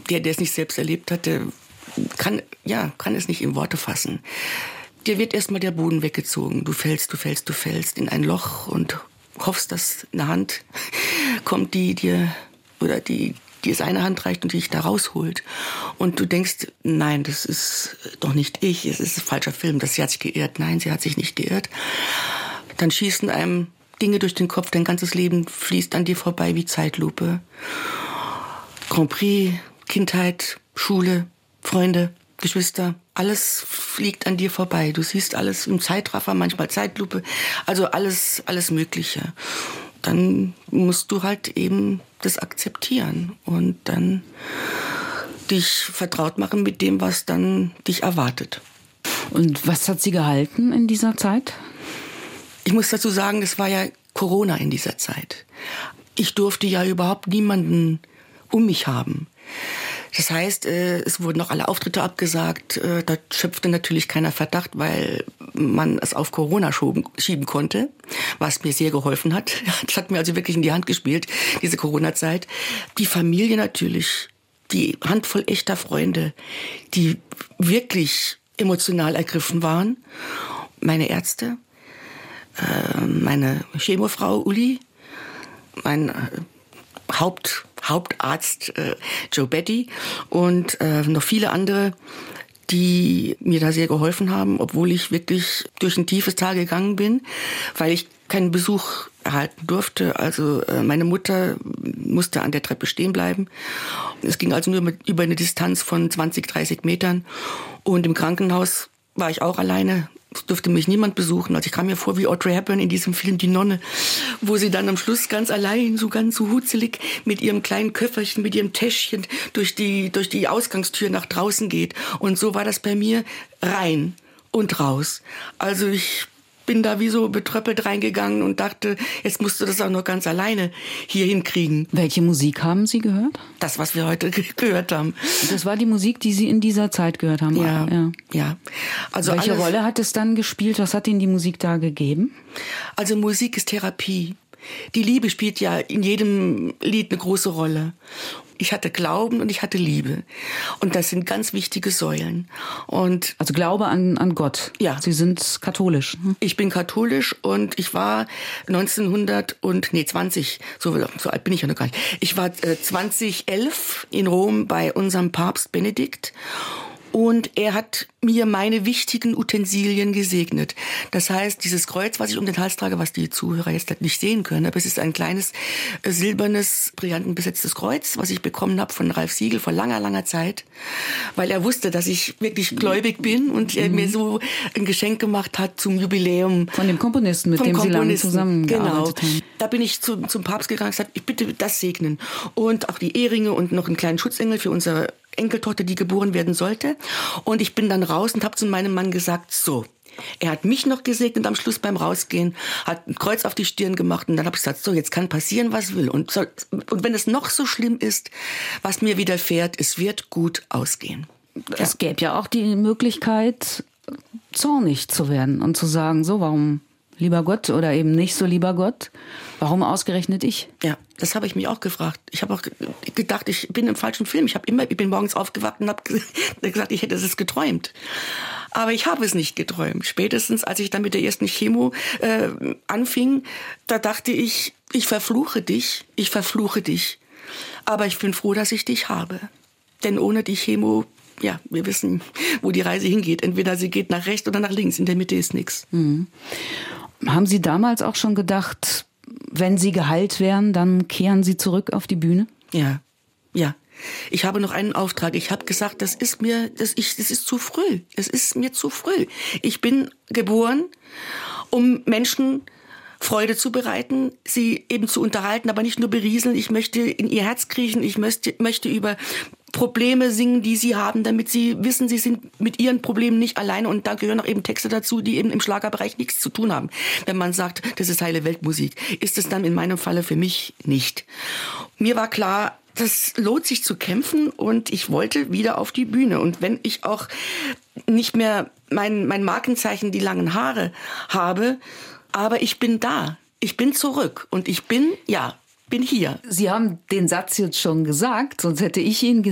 der es nicht selbst erlebt hat, der kann es nicht in Worte fassen. Dir wird erstmal der Boden weggezogen. Du fällst in ein Loch und hoffst, dass eine Hand kommt, die dir seine Hand reicht und dich da rausholt. Und du denkst, nein, das ist doch nicht ich, es ist ein falscher Film, sie hat sich geirrt. Nein, sie hat sich nicht geirrt. Dann schießen einem Dinge durch den Kopf, dein ganzes Leben fließt an dir vorbei wie Zeitlupe. Grand Prix, Kindheit, Schule, Freunde, Geschwister, alles fliegt an dir vorbei. Du siehst alles im Zeitraffer, manchmal Zeitlupe, also alles Mögliche. Dann musst du halt eben das akzeptieren und dann dich vertraut machen mit dem, was dann dich erwartet. Und was hat Sie gehalten in dieser Zeit? Ich muss dazu sagen, es war ja Corona in dieser Zeit. Ich durfte ja überhaupt niemanden um mich haben. Das heißt, es wurden noch alle Auftritte abgesagt. Da schöpfte natürlich keiner Verdacht, weil man es auf Corona schieben konnte, was mir sehr geholfen hat. Das hat mir also wirklich in die Hand gespielt, diese Corona-Zeit. Die Familie natürlich, die Handvoll echter Freunde, die wirklich emotional ergriffen waren. Meine Ärzte, meine Chemofrau Uli, mein Hauptarzt Joe Betty und noch viele andere, die mir da sehr geholfen haben, obwohl ich wirklich durch ein tiefes Tal gegangen bin, weil ich keinen Besuch erhalten durfte. Also meine Mutter musste an der Treppe stehen bleiben. Es ging also nur über eine Distanz von 20, 30 Metern. Und im Krankenhaus war ich auch alleine. Es durfte mich niemand besuchen. Also ich kam mir vor wie Audrey Hepburn in diesem Film Die Nonne, wo sie dann am Schluss ganz allein, so ganz so hutzelig mit ihrem kleinen Köfferchen, mit ihrem Täschchen durch die Ausgangstür nach draußen geht. Und so war das bei mir rein und raus. Also ich bin da wie so betröppelt reingegangen und dachte, jetzt musst du das auch noch ganz alleine hier hinkriegen. Welche Musik haben Sie gehört? Das, was wir heute gehört haben. Das war die Musik, die Sie in dieser Zeit gehört haben? Ja. Also welche Rolle hat es dann gespielt? Was hat Ihnen die Musik da gegeben? Also Musik ist Therapie. Die Liebe spielt ja in jedem Lied eine große Rolle. Ich hatte Glauben und ich hatte Liebe. Und das sind ganz wichtige Säulen. Und also Glaube an Gott. Ja. Sie sind katholisch. Ich bin katholisch und ich war 20, so alt bin ich ja noch gar nicht. Ich war 2011 in Rom bei unserem Papst Benedikt. Und er hat mir meine wichtigen Utensilien gesegnet. Das heißt, dieses Kreuz, was ich um den Hals trage, was die Zuhörer jetzt nicht sehen können, aber es ist ein kleines, silbernes, brillantenbesetztes Kreuz, was ich bekommen habe von Ralf Siegel vor langer, langer Zeit, weil er wusste, dass ich wirklich gläubig bin und er mir so ein Geschenk gemacht hat zum Jubiläum. Von dem Komponisten, mit dem Sie lange zusammengearbeitet haben. Da bin ich zum Papst gegangen und gesagt, ich bitte das segnen. Und auch die Eheringe und noch einen kleinen Schutzengel für unsere Enkeltochter, die geboren werden sollte. Und ich bin dann raus und habe zu meinem Mann gesagt, so, er hat mich noch gesegnet am Schluss beim Rausgehen, hat ein Kreuz auf die Stirn gemacht und dann habe ich gesagt, so, jetzt kann passieren, was will. Und wenn es noch so schlimm ist, was mir widerfährt, es wird gut ausgehen. Es gäbe ja auch die Möglichkeit, zornig zu werden und zu sagen, so, warum lieber Gott oder eben nicht so lieber Gott? Warum ausgerechnet ich? Ja, das habe ich mich auch gefragt. Ich habe auch gedacht, ich bin im falschen Film. Ich bin morgens aufgewacht und habe gesagt, ich hätte es geträumt. Aber ich habe es nicht geträumt. Spätestens, als ich dann mit der ersten Chemo anfing, da dachte ich verfluche dich. Aber ich bin froh, dass ich dich habe. Denn ohne die Chemo, ja, wir wissen, wo die Reise hingeht. Entweder sie geht nach rechts oder nach links. In der Mitte ist nichts. Mhm. Haben Sie damals auch schon gedacht, wenn Sie geheilt wären, dann kehren Sie zurück auf die Bühne? Ja. Ich habe noch einen Auftrag. Ich habe gesagt, das ist zu früh. Es ist mir zu früh. Ich bin geboren, um Menschen Freude zu bereiten, sie eben zu unterhalten, aber nicht nur berieseln. Ich möchte in ihr Herz kriechen. Ich möchte über Probleme singen, die sie haben, damit sie wissen, sie sind mit ihren Problemen nicht alleine. Und da gehören auch eben Texte dazu, die eben im Schlagerbereich nichts zu tun haben. Wenn man sagt, das ist heile Weltmusik, ist es dann in meinem Falle für mich nicht. Mir war klar, das lohnt sich zu kämpfen und ich wollte wieder auf die Bühne. Und wenn ich auch nicht mehr mein Markenzeichen, die langen Haare habe, aber ich bin da. Ich bin zurück und ich bin hier. Sie haben den Satz jetzt schon gesagt, sonst hätte ich ihn